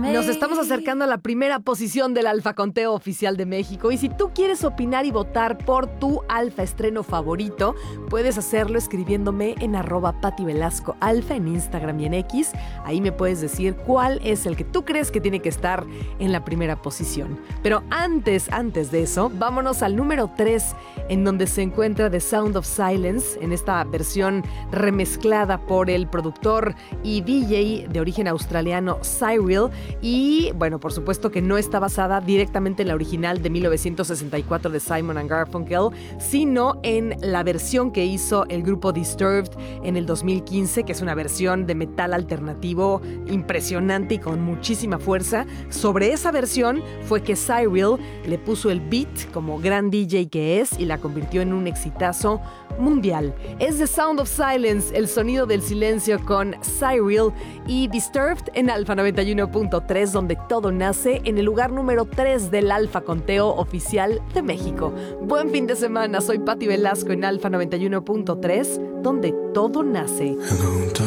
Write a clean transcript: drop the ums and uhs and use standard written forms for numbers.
Nos estamos acercando a la primera posición del Alfa Conteo Oficial de México y si tú quieres opinar y votar por tu Alfa estreno favorito, puedes hacerlo escribiéndome en @PatiVelascoAlfa en Instagram y en X. Ahí me puedes decir cuál es el que tú crees que tiene que estar en la primera posición. Pero antes de eso, vámonos al número 3, en donde se encuentra The Sound of Silence, en esta versión remezclada por el productor y DJ de origen australiano Cyril. Y bueno, por supuesto que no está basada directamente en la original de 1964 de Simon & Garfunkel, sino en la versión que hizo el grupo Disturbed en el 2015, que es una versión de metal alternativo impresionante y con muchísima fuerza. Sobre esa versión fue que Cyril le puso el beat como gran DJ que es y la convirtió en un exitazo mundial. Es The Sound of Silence, el sonido del silencio con Cyril y Disturbed en Alfa 91.3, donde todo nace, en el lugar número 3 del Alfa Conteo Oficial de México. Buen fin de semana, soy Pati Velasco en Alfa 91.3, donde todo nace.